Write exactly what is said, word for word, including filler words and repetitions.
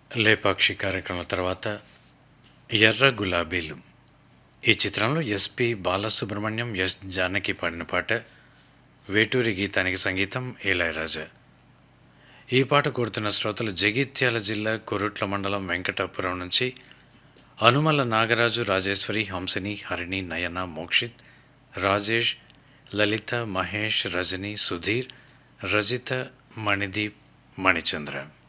లేపాక్షి కార్యక్రమం తర్వాత ఎర్ర గులాబీలు ఈ చిత్రంలో ఎస్పి బాలసుబ్రహ్మణ్యం ఎస్ జానకి పాడిన పాట. వేటూరి గీతానికి సంగీతం ఇళయరాజా. ఈ పాట కోరుతున్న శ్రోతలు జగిత్యాల జిల్లా కొరుట్ల మండలం వెంకటాపురం నుంచి అనుమల నాగరాజు, రాజేశ్వరి, హంసిని, హరిణి, నయన, మోక్షిత్, రాజేష్, లలిత, మహేష్, రజని, సుధీర్, రజిత, మణిదీప్, మణిచంద్ర.